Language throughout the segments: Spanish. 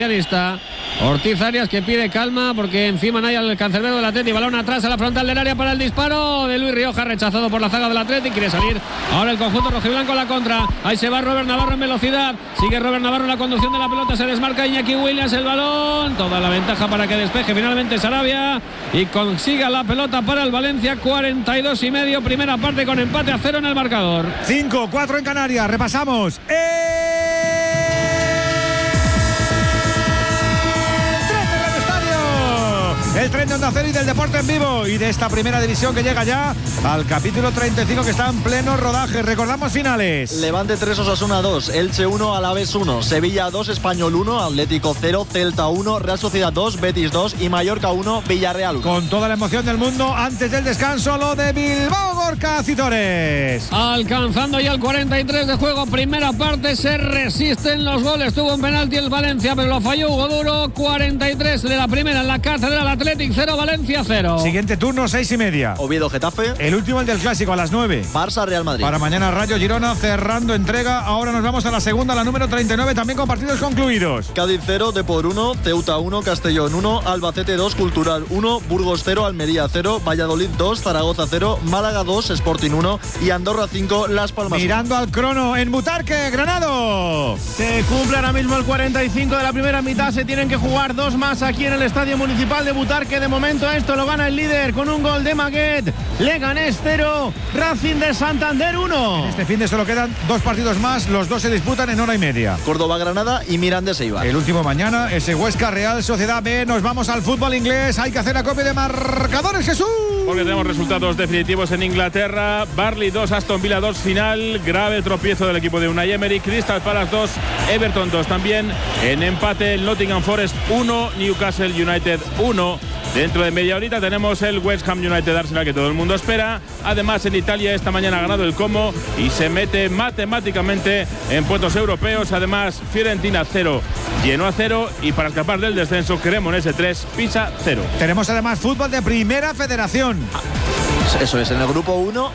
Ortiz Arias, que pide calma porque encima no hay al cancerbero del Atleti. Balón atrás a la frontal del área para el disparo de Luis Rioja, rechazado por la zaga del Atleti. Quiere salir ahora el conjunto rojiblanco a la contra. Ahí se va Robert Navarro en velocidad. Sigue Robert Navarro en la conducción de la pelota. Se desmarca Iñaki Williams el balón. Toda la ventaja para que despeje finalmente Sarabia y consiga la pelota para el Valencia. 42,5. Primera parte con empate a 0 en el marcador. 5-4 en Canarias. Repasamos. El tren de Onda Cero y del deporte en vivo y de esta primera división que llega ya al capítulo 35, que está en pleno rodaje. Recordamos finales. Levante 3, Osasuna 2, Elche 1, Alavés 1, Sevilla 2, Español 1, Atlético 0, Celta 1, Real Sociedad 2, Betis 2 y Mallorca 1, Villarreal 1. Con toda la emoción del mundo, antes del descanso, lo de Bilbao Gorka Citores. Alcanzando ya el 43 de juego, primera parte, se resisten los goles. Tuvo un penalti el Valencia, pero lo falló Hugo Duro. 43 de la primera en la Catedral Athletic 0, Valencia 0. Siguiente turno, 6:30. Oviedo Getafe. El último, el del clásico, a las 9. Barça Real Madrid. Para mañana Rayo Girona, cerrando entrega. Ahora nos vamos a la segunda, la número 39, también con partidos concluidos. Cádiz 0, Depor 1, Ceuta 1, Castellón 1, Albacete 2, Cultural 1, Burgos 0, Almería 0, Valladolid 2, Zaragoza 0, Málaga 2, Sporting 1 y Andorra 5, Las Palmas 1. Mirando al crono en Butarque, Granado. Se cumple ahora mismo el 45 de la primera mitad. Se tienen que jugar dos más aquí en el Estadio Municipal de Butarque. De momento esto lo gana el líder con un gol de Maguet. Leganés 0, Racing de Santander 1. En este fin de solo quedan dos partidos más. Los dos se disputan en hora y media. Córdoba Granada y Mirandés Eibar. El último mañana, ese Huesca Real Sociedad B. Nos vamos al fútbol inglés. Hay que hacer acopio de marcadores, Jesús. Porque tenemos resultados definitivos en Inglaterra. Burnley 2, Aston Villa 2 final. Grave tropiezo del equipo de Unai Emery. Crystal Palace 2, Everton 2 también. En empate el Nottingham Forest 1, Newcastle United 1. Dentro de media horita tenemos el West Ham United Arsenal, que todo el mundo espera. Además, en Italia esta mañana ha ganado el Como y se mete matemáticamente en puestos europeos. Además, Fiorentina 0, Genoa 0 y para escapar del descenso, Cremonese 3, Pisa 0. Tenemos además fútbol de Primera Federación. Eso es, en el grupo 1,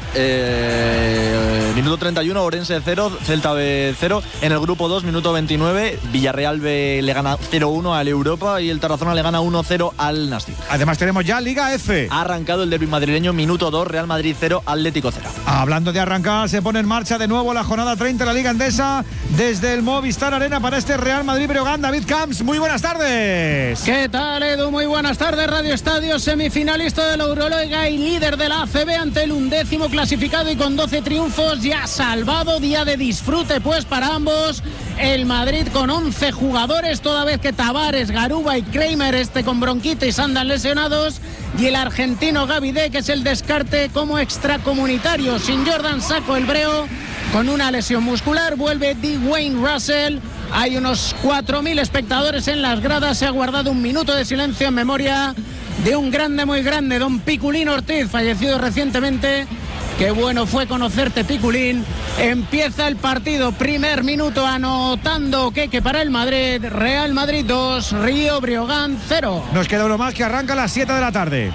minuto 31, Orense 0, Celta B 0. En el grupo 2, minuto 29, Villarreal B le gana 0-1 al Europa y el Tarazona le gana 1-0 al Nastic. Además tenemos ya Liga F. Ha arrancado el derbi madrileño, minuto 2, Real Madrid 0, Atlético 0. Hablando de arrancar, se pone en marcha de nuevo la jornada 30 de la Liga Endesa desde el Movistar Arena para este Real Madrid-Breogán. David Camps, muy buenas tardes. ¿Qué tal, Edu? Muy buenas tardes. Radio Estadio, semifinalista de la Euroliga y líder de la ACB ante el 11º clasificado y con 12 triunfos ya salvado. Día de disfrute pues para ambos. El Madrid con 11 jugadores, toda vez que Tavares, Garuba y Kramer con bronquitis andan lesionados, y el argentino Gavide, que es el descarte como extracomunitario. Sin Jordan Sacco el Breo con una lesión muscular, vuelve Dwayne Russell. Hay unos 4.000 espectadores en las gradas. Se ha guardado un minuto de silencio en memoria de un grande, muy grande, don Piculín Ortiz, fallecido recientemente. Qué bueno fue conocerte, Piculín. Empieza el partido, primer minuto, anotando Keke para el Madrid. Real Madrid 2, Río Breogán 0. Nos queda uno más que arranca a las 7 de la tarde.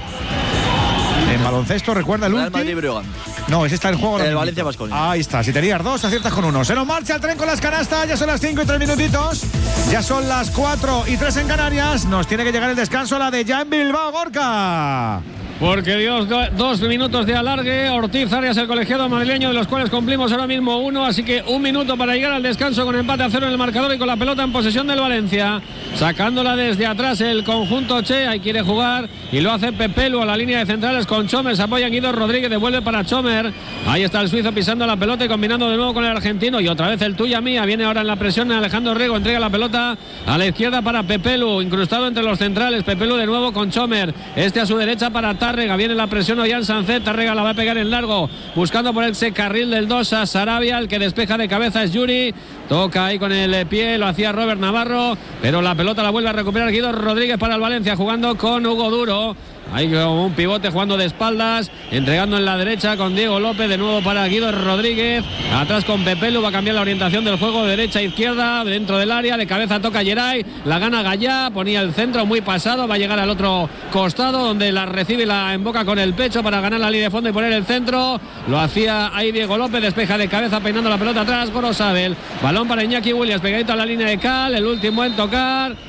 En baloncesto, recuerda el Real último. Madrid Breogán. No, ese está en juego. El Valencia Baskonia. Ahí está, si tenías dos, aciertas con uno. Se nos marcha el tren con las canastas, ya son las 5 y 3 minutitos. Ya son las 4 y 3 en Canarias. Nos tiene que llegar el descanso, la de ya en Bilbao, Gorka. Porque dio 2 minutos de alargue. Ortiz Arias, el colegiado madrileño, de los cuales cumplimos ahora mismo 1. Así que 1 minuto para llegar al descanso con empate a 0 en el marcador y con la pelota en posesión del Valencia. Sacándola desde atrás el conjunto Che. Ahí quiere jugar y lo hace Pepelu a la línea de centrales con Chomer. Se apoya Guido Rodríguez, devuelve para Chomer. Ahí está el suizo pisando la pelota y combinando de nuevo con el argentino. Y otra vez el tuya mía. Viene ahora en la presión Alejandro Rego. Entrega la pelota a la izquierda para Pepelu. Incrustado entre los centrales. Pepelu de nuevo con Chomer. A su derecha para Tárrega. Viene la presión Ollán Sancet. Tárrega la va a pegar en largo. Buscando por ese carril del 2 a Sarabia. El que despeja de cabeza es Yuri. Toca ahí con el pie. Lo hacía Robert Navarro. Pero la pelota la vuelve a recuperar Guido Rodríguez para el Valencia. Jugando con Hugo Duro. Ahí como un pivote jugando de espaldas, entregando en la derecha con Diego López, de nuevo para Guido Rodríguez, atrás con Pepelu, va a cambiar la orientación del juego, derecha a izquierda, dentro del área, de cabeza toca Geray, la gana Gallá, ponía el centro muy pasado, va a llegar al otro costado donde la recibe y la emboca con el pecho para ganar la línea de fondo y poner el centro, lo hacía ahí Diego López, despeja de cabeza peinando la pelota atrás, Gorosabel, balón para Iñaki Williams, pegadito a la línea de Cal, el último en tocar.